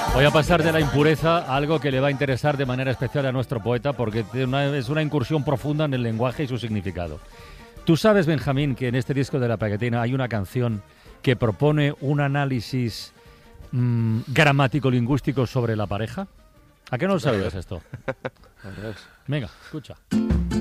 Voy a pasar de la impureza a algo que le va a interesar de manera especial a nuestro poeta porque es una incursión profunda en el lenguaje y su significado. ¿Tú sabes, Benjamín, que en este disco de La Pegatina hay una canción que propone un análisis gramático-lingüístico sobre la pareja? ¿A qué no lo sabías esto? Venga, escucha.